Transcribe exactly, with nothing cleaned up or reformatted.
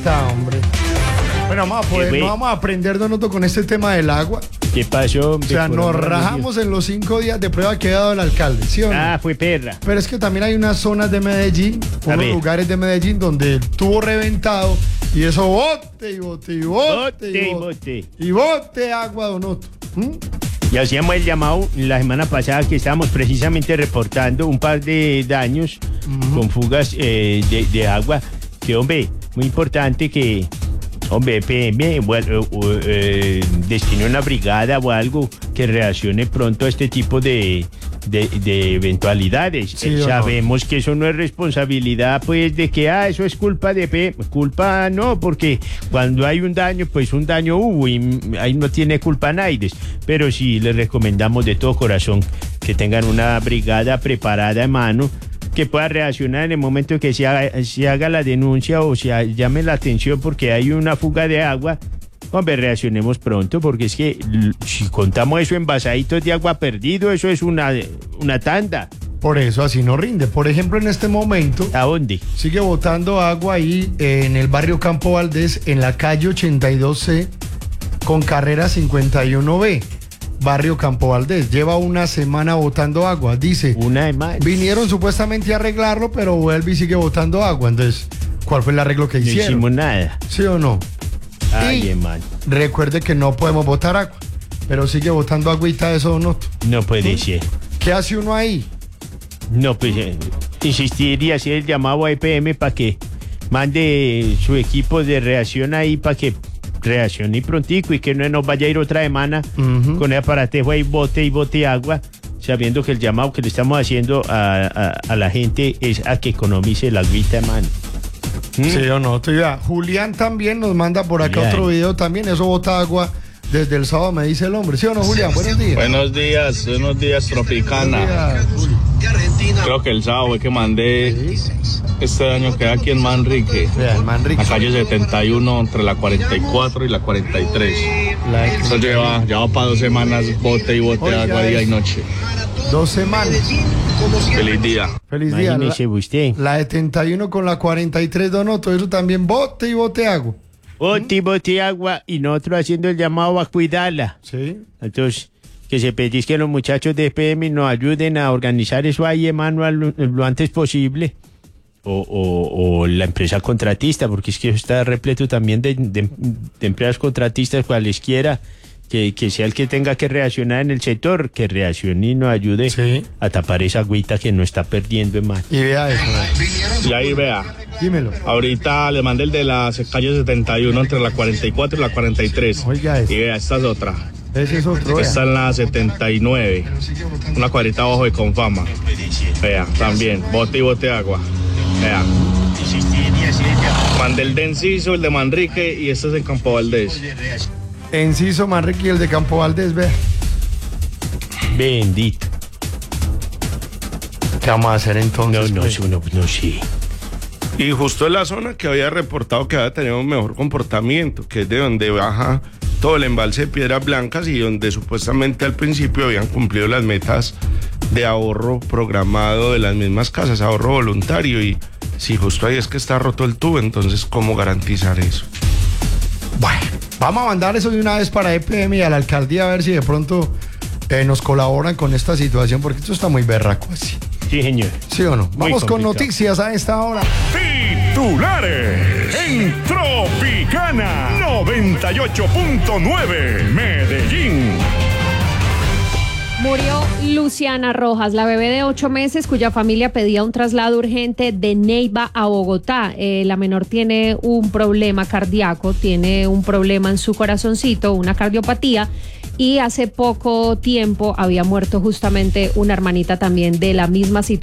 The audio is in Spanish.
está, hombre. Bueno, vamos a poder, no vamos a aprender, Donoto, con este tema del agua. ¿Qué pasó, hombre? O sea, nos rajamos en los cinco días de prueba que ha dado el alcalde, ¿sí o no? Ah, fue perra. Pero es que también hay unas zonas de Medellín, unos lugares de Medellín donde el tubo reventado y eso bote y bote y bote, bote y bote. Y bote agua, Donoto. ¿Mm? Y hacíamos el llamado la semana pasada que estábamos precisamente reportando un par de daños uh-huh. con fugas eh, de, de agua. Que, hombre, muy importante que... Hombre, P M, bueno, eh, destine una brigada o algo que reaccione pronto a este tipo de, de, de eventualidades. Sí, eh, sabemos no. que eso no es responsabilidad, pues, de que, ah, eso es culpa de P M. Culpa no, porque cuando hay un daño, pues un daño hubo y ahí no tiene culpa nadie. Pero sí les recomendamos de todo corazón que tengan una brigada preparada a mano, que pueda reaccionar en el momento que se haga, se haga la denuncia o se llame la atención porque hay una fuga de agua. Hombre, reaccionemos pronto, porque es que si contamos eso en vasaditos de agua perdido, eso es una, una tanda. Por eso así no rinde. Por ejemplo, en este momento... ¿A dónde? Sigue botando agua ahí eh, en el barrio Campo Valdés, en la calle ochenta y dos C, con carrera cincuenta y uno B. Barrio Campo Valdés, lleva una semana botando agua, dice. Una de más. Vinieron supuestamente a arreglarlo, pero vuelve y sigue botando agua. Entonces, ¿cuál fue el arreglo que hicieron? No hicimos nada. ¿Sí o no? Ay, hermano. Recuerde que no podemos botar agua, pero sigue botando agüita de eso, ¿no? No puede ser. ¿Qué hace uno ahí? No, pues, eh, insistir y hacer el llamado a E P M para que mande su equipo de reacción ahí para que reaccione prontico y que no nos vaya a ir otra semana uh-huh. con el aparatejo ahí bote y bote agua, sabiendo que el llamado que le estamos haciendo a, a, a la gente es a que economice la agüita, mano. ¿Mm? Sí o no, ya. Julián también nos manda por acá Julián. Otro video también, eso bota agua desde el sábado, me dice el hombre. ¿Sí o no, Julián? Buenos días. Buenos días, buenos días, Tropicana. Buenos días, creo que el sábado fue que mandé sí. este año que aquí en Manrique, yeah, en Manrique. La calle setenta y uno entre la cuarenta y cuatro y la cuarenta y tres. La Eso lleva, lleva para dos semanas bote y bote Oiga, agua día y noche. Dos semanas. Feliz día. Feliz día. La, la setenta y uno con la cuarenta y tres, Donoto, eso también bote y bote agua. Bote y bote agua y nosotros haciendo el llamado a cuidarla. Sí. Entonces, que se pedís que los muchachos de E P M nos ayuden a organizar eso ahí, hermano, lo, lo antes posible. O, o, o la empresa contratista, porque es que eso está repleto también de, de, de empresas contratistas, cualesquiera, que, que sea el que tenga que reaccionar en el sector, que reaccione y nos ayude sí. a tapar esa agüita que no está perdiendo, hermano. Y vea eso. Y ahí vea. Dímelo. Ahorita le mandé el de la calle setenta y uno entre la cuarenta y cuatro y la cuarenta y tres. Oiga eso. Y vea, esta es otra. Ese es otro. Está en la setenta y nueve, una cuadrita abajo de Confama. Vea, también, bote y bote agua. Vea. Mandé el de Enciso, el de Manrique y este es en Campo Valdés. Enciso, Manrique y el de Campo Valdés, vea. Bendito. ¿Qué vamos a hacer entonces? No, no, pues? no, no, sí. Y justo en la zona que había reportado que había tenido un mejor comportamiento, que es de donde baja todo el embalse de Piedras Blancas y donde supuestamente al principio habían cumplido las metas de ahorro programado de las mismas casas, ahorro voluntario, y si justo ahí es que está roto el tubo, entonces ¿cómo garantizar eso? Bueno, vamos a mandar eso de una vez para E P M y a la alcaldía a ver si de pronto eh, nos colaboran con esta situación, porque esto está muy berraco así. Sí, señor. ¿Sí o no? Vamos con noticias a esta hora. Titulares en Tropicana noventa y ocho punto nueve, Medellín. Murió Luciana Rojas, la bebé de ocho meses cuya familia pedía un traslado urgente de Neiva a Bogotá. Eh, la menor tiene un problema cardíaco, tiene un problema en su corazoncito, una cardiopatía, y hace poco tiempo había muerto justamente una hermanita también de la misma situación.